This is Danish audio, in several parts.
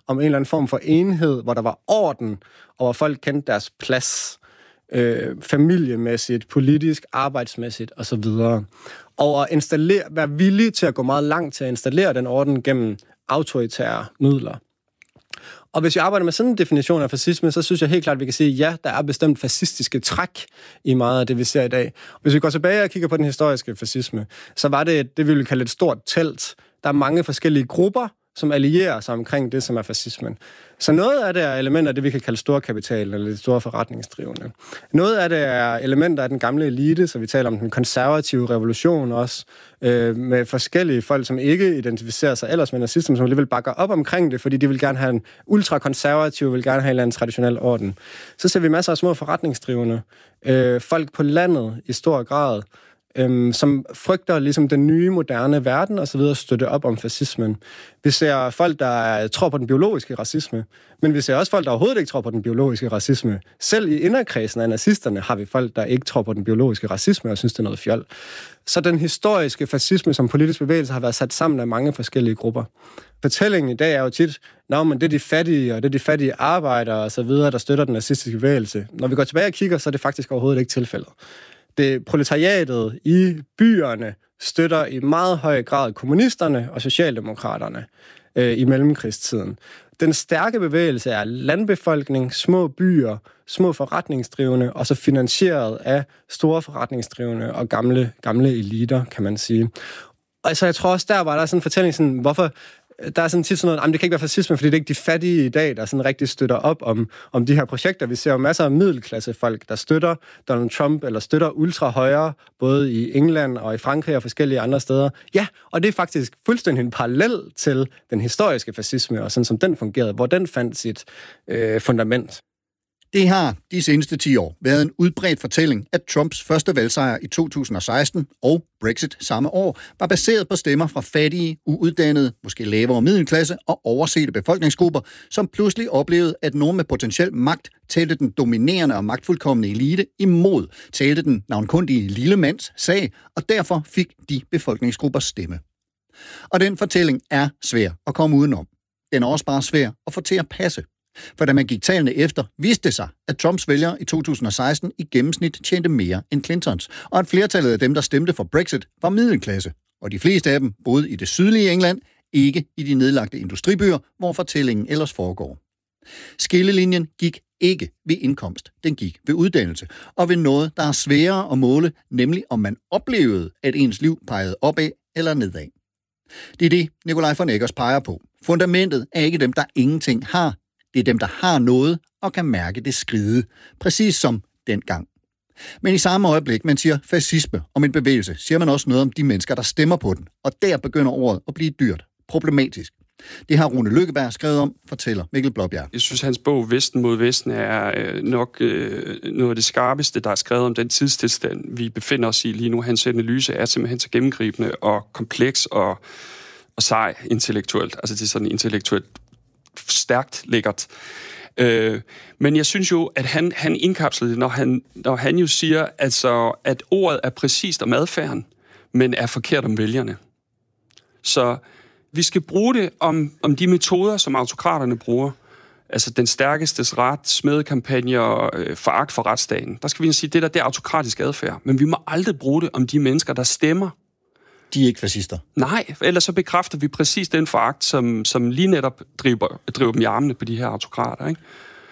om en eller anden form for enhed, hvor der var orden, og hvor folk kendte deres plads, familiemæssigt, politisk, arbejdsmæssigt osv. Og at være villig til at gå meget langt til at installere den orden gennem autoritære midler. Og hvis vi arbejder med sådan en definition af fascisme, så synes jeg helt klart, at vi kan sige, at ja, der er bestemt fascistiske træk i meget af det, vi ser i dag. Hvis vi går tilbage og kigger på den historiske fascisme, så var det vi vil kalde et stort telt. Der er mange forskellige grupper, som allierer sig omkring det, som er fascismen. Så noget af det er elementer af det, vi kan kalde storkapital, eller det store forretningsdrivende. Noget af det er elementer af den gamle elite, så vi taler om den konservative revolution også, med forskellige folk, som ikke identificerer sig ellers med nazismen, som alligevel bakker op omkring det, fordi de vil gerne have en ultrakonservativ, vil gerne have en eller anden traditionel orden. Så ser vi masser af små forretningsdrivende, folk på landet i stor grad, som frygter ligesom den nye, moderne verden og så videre støtte op om fascismen. Vi ser folk, der tror på den biologiske racisme, men vi ser også folk, der overhovedet ikke tror på den biologiske racisme. Selv i inderkredsen af nazisterne har vi folk, der ikke tror på den biologiske racisme og synes, det er noget fjol. Så den historiske fascisme som politisk bevægelse har været sat sammen af mange forskellige grupper. Fortællingen i dag er jo tit, men det er de fattige, og det er de fattige arbejdere og så videre, der støtter den nazistiske bevægelse. Når vi går tilbage og kigger, så er det faktisk overhovedet ikke tilfældet. Det proletariatet i byerne støtter i meget høj grad kommunisterne og socialdemokraterne i mellemkrigstiden. Den stærke bevægelse er landbefolkning, små byer, små forretningsdrivende, og så finansieret af store forretningsdrivende og gamle eliter, kan man sige. Og så jeg tror også, der var der sådan en fortælling, sådan, hvorfor der er sådan tit sådan noget, det kan ikke være fascisme, fordi det er ikke de fattige i dag, der sådan rigtig støtter op om de her projekter. Vi ser jo masser af middelklassefolk, der støtter Donald Trump, eller støtter ultrahøjre, både i England og i Frankrig og forskellige andre steder. Ja, og det er faktisk fuldstændig en parallel til den historiske fascisme, og sådan som den fungerede, hvor den fandt sit fundament. Det har de seneste 10 år været en udbredt fortælling, at Trumps første valgsejr i 2016 og Brexit samme år var baseret på stemmer fra fattige, uuddannede, måske lavere middelklasse og oversete befolkningsgrupper, som pludselig oplevede, at nogen med potentiel magt talte den dominerende og magtfuldkomne elite imod, talte den navnkundige lille mands sag, og derfor fik de befolkningsgrupper stemme. Og den fortælling er svær at komme udenom. Den er også bare svær at få til at passe. For da man gik tallene efter, viste det sig, at Trumps vælgere i 2016 i gennemsnit tjente mere end Clintons, og at flertallet af dem, der stemte for Brexit, var middelklasse. Og de fleste af dem boede i det sydlige England, ikke i de nedlagte industribyer, hvor fortællingen ellers foregår. Skillelinjen gik ikke ved indkomst, den gik ved uddannelse, og ved noget, der er sværere at måle, nemlig om man oplevede, at ens liv pegede opad eller nedad. Det er det, Nikolaj von Eggers peger på. Fundamentet er ikke dem, der ingenting har. Det er dem, der har noget og kan mærke det skride, præcis som dengang. Men i samme øjeblik, man siger fascisme om en bevægelse, siger man også noget om de mennesker, der stemmer på den. Og der begynder ordet at blive dyrt, problematisk. Det har Rune Lykkeberg skrevet om, fortæller Mikkel Blåbjerg. Jeg synes, hans bog Vesten mod Vesten er nok noget af det skarpeste, der er skrevet om den tidstilstand, vi befinder os i lige nu. Hans analyse er simpelthen så gennemgribende og kompleks og sej intellektuelt. Altså det er sådan intellektuelt stærkt lækkert. Men jeg synes jo, at han indkapsler det, når han jo siger, altså, at ordet er præcist om adfærden, men er forkert om vælgerne. Så vi skal bruge det om de metoder, som autokraterne bruger. Altså den stærkestes ret, smedekampagner, foragt for retsstaten. Der skal vi sige, det er autokratisk adfærd. Men vi må aldrig bruge det om de mennesker, der stemmer. De er ikke fascister. Nej, ellers så bekræfter vi præcis den foragt, som lige netop driver dem i armene på de her autokrater, ikke?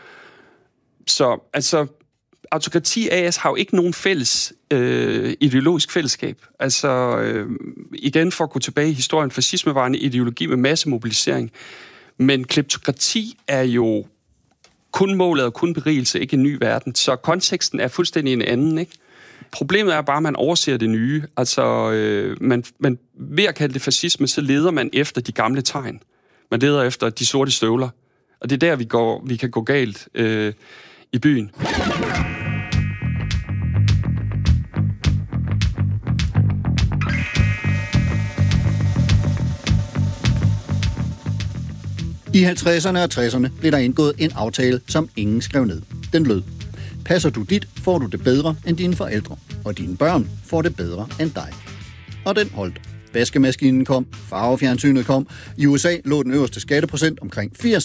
Så altså, autokrati AS har jo ikke nogen fælles ideologisk fællesskab. Altså, igen for at gå tilbage i historien, fascisme var en ideologi med massemobilisering, men kleptokrati er jo kun målet og kun berigelse, ikke en ny verden. Så konteksten er fuldstændig en anden, ikke? Problemet er bare, at man overser det nye. Altså, man ved at kalde det fascisme, så leder man efter de gamle tegn. Man leder efter de sorte støvler. Og det er der, vi kan gå galt i byen. I 50'erne og 60'erne blev der indgået en aftale, som ingen skrev ned. Den lød: passer du dit, får du det bedre end dine forældre, og dine børn får det bedre end dig. Og den holdt. Vaskemaskinen kom, farvefjernsynet kom. I USA lå den øverste skatteprocent omkring 80,